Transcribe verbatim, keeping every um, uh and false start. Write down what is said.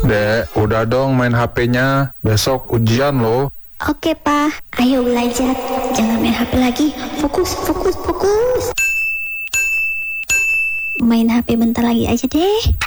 Dek, udah dong main H P-nya. Besok ujian loh. Oke, Pa. Ayo belajar. Jangan main H P lagi. Fokus, fokus, fokus. Main H P bentar lagi aja deh.